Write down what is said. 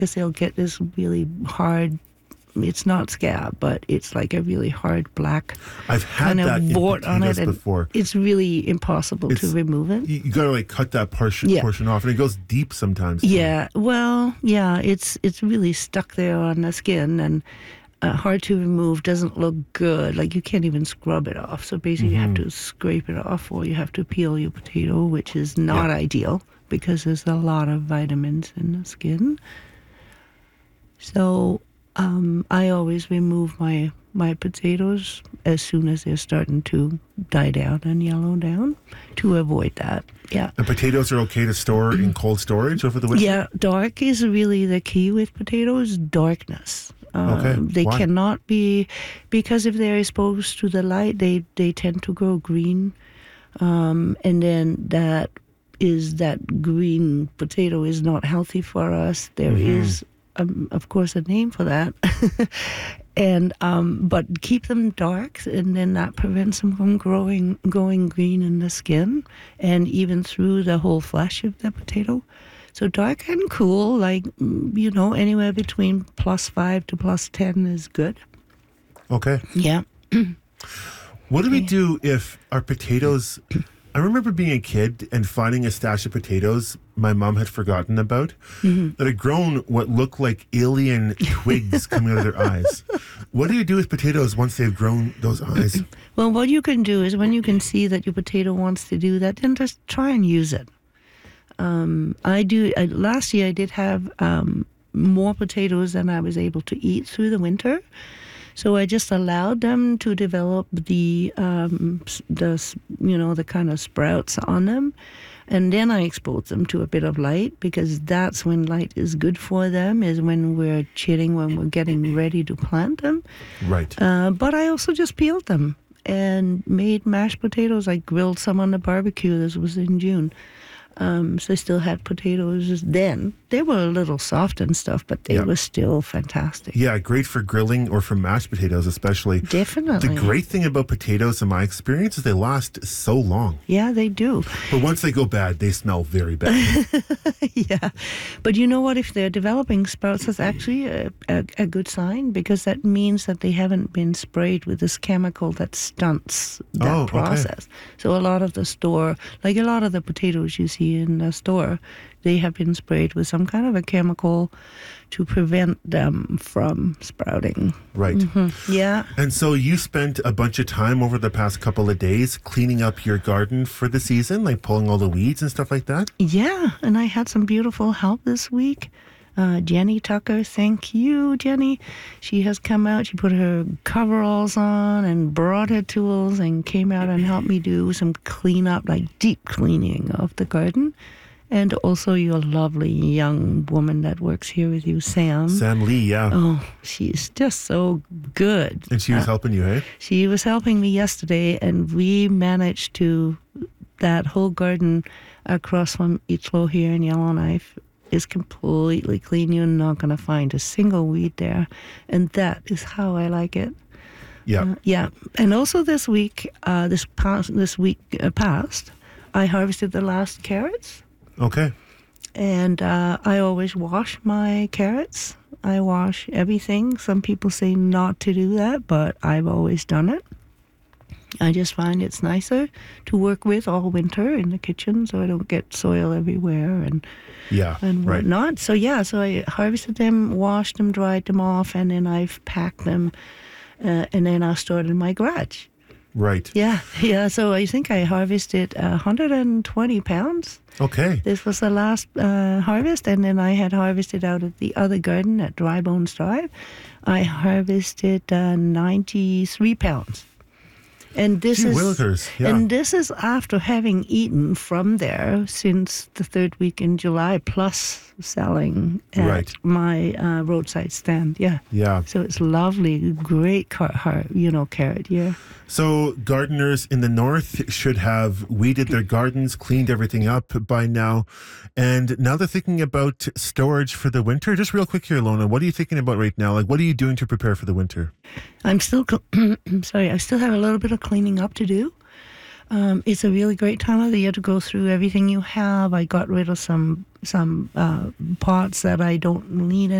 because they'll get this really hard. It's not scab, but it's like a really hard black I've had kind that of in wart on it, potatoes and before. it's really impossible to remove it. You got to like cut that portion off, and it goes deep sometimes. Yeah, well, yeah, it's really stuck there on the skin, and hard to remove, doesn't look good. Like you can't even scrub it off. So basically you have to scrape it off, or you have to peel your potato, which is not ideal because there's a lot of vitamins in the skin. So I always remove my potatoes as soon as they're starting to die down and yellow down to avoid that. Yeah. And potatoes are okay to store in cold storage over the winter? Yeah, dark is really the key with potatoes, darkness. They Why? cannot be, because if they're exposed to the light, they tend to grow green. And then that green potato is not healthy for us. There is, of course, a name for that. And but keep them dark, and then that prevents them from growing green in the skin and even through the whole flesh of the potato. So dark and cool, like, anywhere between +5 to +10 is good. Okay. Yeah. What do we do if our potatoes... I remember being a kid and finding a stash of potatoes my mom had forgotten about that had grown what looked like alien twigs coming out of their eyes. What do you do with potatoes once they've grown those eyes? Well, what you can do is when you can see that your potato wants to do that, then just try and use it. Last year I did have more potatoes than I was able to eat through the winter. So I just allowed them to develop the kind of sprouts on them. And then I exposed them to a bit of light, because that's when light is good for them, is when we're chilling, when we're getting ready to plant them. Right. But I also just peeled them and made mashed potatoes. I grilled some on the barbecue. This was in June. So I still had potatoes then. They were a little soft and stuff, but they were still fantastic. Yeah, great for grilling or for mashed potatoes especially. Definitely. The great thing about potatoes, in my experience, is they last so long. Yeah, they do. But once they go bad, they smell very bad. Yeah. But you know what? If they're developing sprouts, that's actually a good sign, because that means that they haven't been sprayed with this chemical that stunts that process. So a lot of the potatoes you see in the store, they have been sprayed with some kind of a chemical to prevent them from sprouting. Right. Mm-hmm. Yeah. And so you spent a bunch of time over the past couple of days cleaning up your garden for the season, like pulling all the weeds and stuff like that? Yeah, and I had some beautiful help this week. Jenny Tucker, thank you, Jenny. She has come out, she put her coveralls on and brought her tools and came out and helped me do some cleanup, like deep cleaning of the garden. And also your lovely young woman that works here with you, Sam. Sam Lee, yeah. Oh, she's just so good. And she was helping you, hey? She was helping me yesterday, and we managed to, that whole garden across from Ichlo here in Yellowknife is completely clean. You're not going to find a single weed there. And that is how I like it. Yeah. Yeah. And also this week, this week past, I harvested the last carrots. Okay. And I always wash my carrots. I wash everything. Some people say not to do that, but I've always done it. I just find it's nicer to work with all winter in the kitchen, so I don't get soil everywhere and whatnot. Right. So I harvested them, washed them, dried them off, and then I've packed them, and then I stored in my garage. Right. Yeah. So I think I harvested 120 pounds. Okay. This was the last harvest, and then I had harvested out of the other garden at Dry Bones Drive. I harvested 93 pounds. And this is after having eaten from there since the third week in July, plus selling at my roadside stand. Yeah. Yeah. So it's lovely, great carrot. Yeah. So gardeners in the north should have weeded their gardens, cleaned everything up by now, and now they're thinking about storage for the winter. Just real quick here, Lona, what are you thinking about right now? Like, what are you doing to prepare for the winter? I'm still, sorry, I still have a little bit of cleaning up to do. It's a really great time of the year to go through everything you have. I got rid of some pots that I don't need